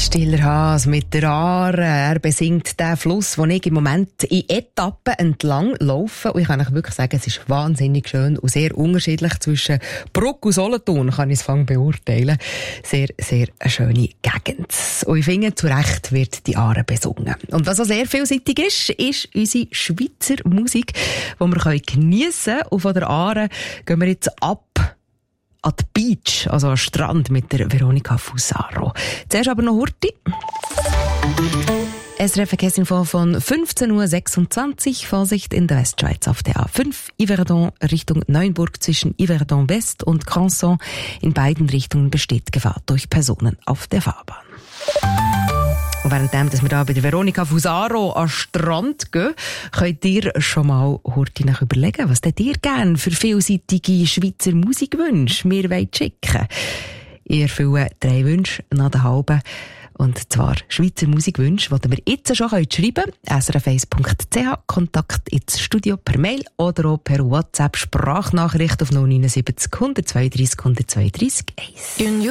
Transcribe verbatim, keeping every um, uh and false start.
Stiller Haas mit der Aare. Er besingt den Fluss, den ich im Moment in Etappen entlang laufe. Und ich kann euch wirklich sagen, es ist wahnsinnig schön und sehr unterschiedlich. Zwischen Bruck und Solothurn kann ich es fang beurteilen. Sehr, sehr eine schöne Gegend. Und ich finde, zu Recht wird die Aare besungen. Und was auch sehr vielseitig ist, ist unsere Schweizer Musik, die wir geniessen können. Und von der Aare gehen wir jetzt ab an die Beach, also an den Strand mit der Veronika Fusaro. Zuerst aber noch Hurti. S R F-Verkehrsinfo von fünfzehn Uhr sechsundzwanzig. Vorsicht in der Westschweiz auf der A fünf. Yverdon Richtung Neuenburg zwischen Yverdon West und Cranson. In beiden Richtungen besteht Gefahr durch Personen auf der Fahrbahn. Und währenddem, dass wir da bei der Veronika Fusaro an den Strand gehen, könnt ihr schon mal heute nach überlegen, was ihr gerne für vielseitige Schweizer Musikwünsche mir wollt schicken. Ich erfülle drei Wünsche nach der halben. Und zwar Schweizer Musikwünsche, die ihr jetzt schon schreiben könnt. s r f eins punkt c h, Kontakt ins Studio per Mail oder auch per WhatsApp Sprachnachricht auf null neun sieben null eins zwei drei eins zwei drei eins.